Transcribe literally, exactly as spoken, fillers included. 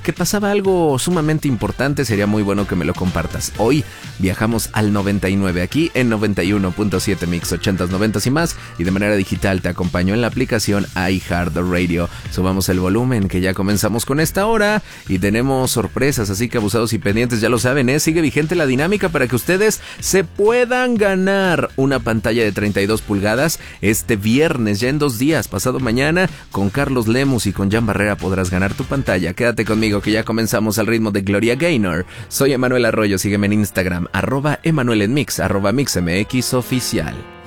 que pasaba algo sumamente importante, sería muy bueno que me lo compartas. Hoy viajamos al noventa y nueve aquí en noventa y uno punto siete Mix ochentas, noventas y más, y de manera digital te acompaño en la aplicación iHeartRadio. Subamos el volumen que ya comenzamos con esta hora y tenemos sorpresas, así que abusados y pendientes, ya lo saben, ¿eh? Sigue vigente la dinámica para que ustedes se puedan ganar una pantalla de treinta y dos pulgadas este viernes, ya en dos días, pasado mañana, con Carlos Lemus y con Jan Barrera podrás ganar tu pantalla. Quédate conmigo que ya comenzamos al ritmo de Gloria Gaynor. Soy Emanuel Arroyo, sígueme en Instagram, arroba Emanuel en Mix, arroba MixMX oficial.